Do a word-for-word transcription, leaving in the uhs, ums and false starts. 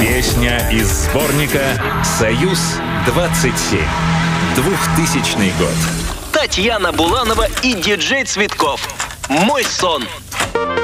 Песня из сборника «Союз-двадцать семь». двухтысячный год. Татьяна Буланова и диджей Цветков. «Мой сон».